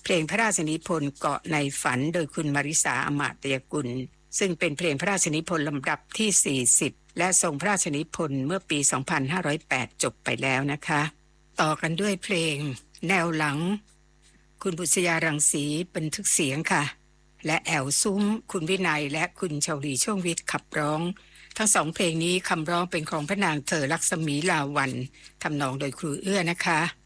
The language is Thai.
เพลงพระราชนิพนธ์เกาะในฝันโดยคุณมาริสาอมาตยกุลซึ่งเป็นเพลงพระราชนิพนธ์ลำดับที่40และทรงพระราชนิพนธ์เมื่อปี2508จบไปแล้วนะคะต่อกันด้วยเพลงแนวหลังคุณบุษยารังสีบันทึกเสียงค่ะและแอวซุ้มคุณวินัยและคุณชลีช่วงวิทย์ขับร้องทั้งสองเพลงนี้คำร้องเป็นของพระนางเธอลักษมีลาวัลทำนองโดยครูเอื้อนะคะ